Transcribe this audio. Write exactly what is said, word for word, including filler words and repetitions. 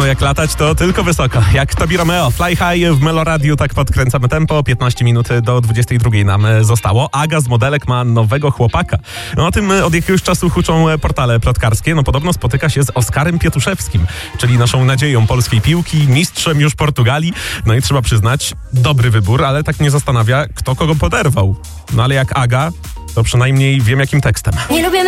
jak latać, to tylko wysoko. Jak Tobi Romeo, Fly High w Meloradiu, tak podkręcamy tempo. piętnaście minut do dwudziestej drugiej nam zostało. Aga z Modelek ma nowego chłopaka. No o tym od jakiegoś czasu huczą portale plotkarskie. No podobno spotyka się z Oskarem Pietuszewskim, czyli naszą nadzieją polskiej piłki, mistrzem już Portugalii. No i trzeba przyznać, dobry wybór, ale tak mnie zastanawia, kto kogo poderwał. No ale jak Aga, to przynajmniej wiem jakim tekstem. Nie lubię